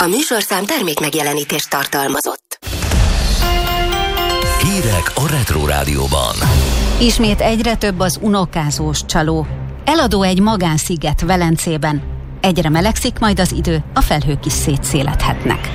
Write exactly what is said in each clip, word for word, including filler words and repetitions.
A műsorszám termék megjelenítést tartalmazott. Hírek a Retro Rádióban. Ismét egyre több az unokázós csaló. Eladó egy magánsziget Velencében. Egyre melegszik majd az idő, a felhők is szétszéledhetnek.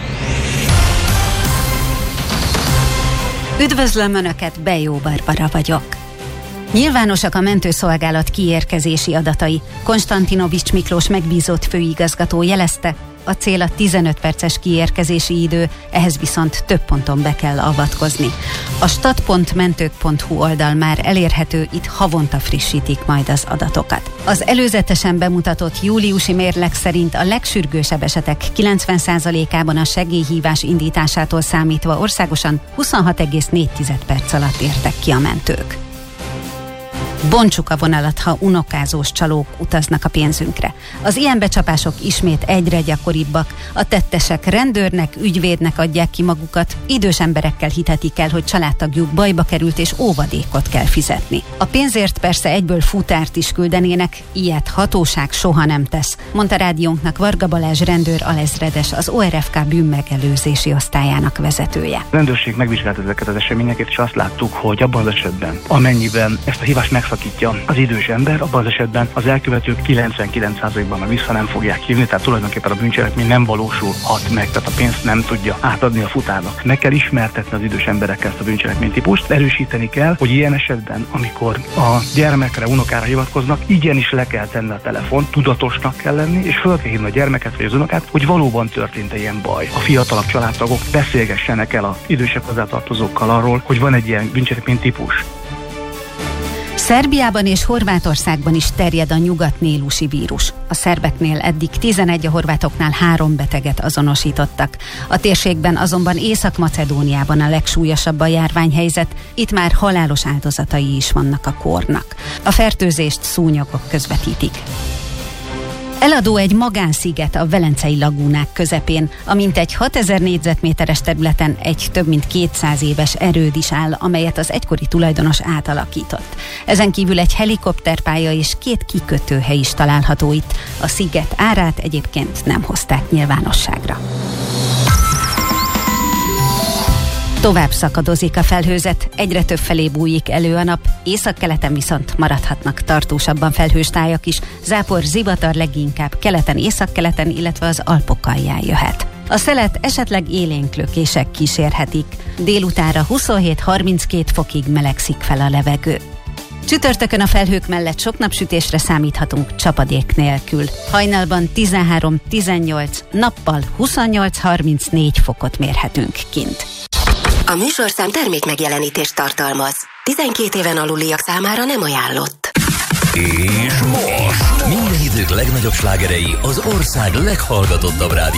Üdvözlöm Önöket, Bejó Barbara vagyok. Nyilvánosak a mentőszolgálat kiérkezési adatai. Konstantinovics Miklós megbízott főigazgató jelezte, a cél a tizenöt perces kiérkezési idő, ehhez viszont több ponton be kell avatkozni. A stat pont mentők pont hu oldal már elérhető, itt havonta frissítik majd az adatokat. Az előzetesen bemutatott júliusi mérleg szerint a legsürgősebb esetek kilencven százalékában a segélyhívás indításától számítva országosan huszonhat egész négy perc alatt értek ki a mentők. Bontsuk a vonalat, ha unokázós csalók utaznak a pénzünkre. Az ilyen becsapások ismét egyre gyakoribbak. A tettesek rendőrnek, ügyvédnek adják ki magukat, idős emberekkel hitetik el, hogy családtagjuk bajba került és óvadékot kell fizetni. A pénzért persze egyből futárt is küldenének, ilyet hatóság soha nem tesz, mondta rádiónknak Varga Balázs rendőr alezredes, az o er ef ká bűnmegelőzési osztályának vezetője. A rendőrség megvizsgált ezeket az eseményeket, és azt láttuk, hogy abban az esetben, amennyiben ezt a hívást megszakítja az idős ember, abban az esetben az elkövetők kilencvenkilenc százalékban már vissza nem fogják hívni, tehát tulajdonképpen a bűncselekmény nem valósulhat meg, tehát a pénzt nem tudja átadni a futárnak. Meg kell ismertetni az idős emberekkel ezt a bűncselekménytípust, erősíteni kell, hogy ilyen esetben, amikor a gyermekre, unokára hivatkoznak, igenis le kell tenni a telefont, tudatosnak kell lenni, és fel kell hívni a gyermeket vagy az unokát, hogy valóban történt ilyen baj. A fiatalabb családtagok beszélgessenek el az idősebb hozzátartozókkal arról, hogy van egy ilyen bűncselekménytípus. Szerbiában és Horvátországban is terjed a nyugatnélusi vírus. A szerbeknél eddig tizenegy, a horvátoknál három beteget azonosítottak. A térségben azonban Észak-Macedóniában a legsúlyosabb a járványhelyzet, itt már halálos áldozatai is vannak a kórnak. A fertőzést szúnyogok közvetítik. Eladó egy magánsziget a velencei lagúnák közepén, a mintegy hatezer négyzetméteres területen egy több mint kétszáz éves erőd is áll, amelyet az egykori tulajdonos átalakított. Ezen kívül egy helikopterpálya és két kikötőhely is található itt. A sziget árát egyébként nem hozták nyilvánosságra. Tovább szakadozik a felhőzet, egyre több felé bújik elő a nap, északkeleten viszont maradhatnak tartósabban felhős tájak is, zápor, zivatar leginkább keleten, északkeleten, illetve az Alpok alján jöhet. A szelet esetleg élénk lökések kísérhetik, délutánra huszonhét harminckét fokig melegszik fel a levegő. Csütörtökön a felhők mellett sok napsütésre számíthatunk csapadék nélkül. Hajnalban tizenhárom tizennyolc, nappal huszonnyolc harmincnégy fokot mérhetünk kint. A műsorszám termék megjelenítést tartalmaz. tizenkét éven aluliak számára nem ajánlott. És most minden idők legnagyobb slágerei az ország leghallgatottabb rádió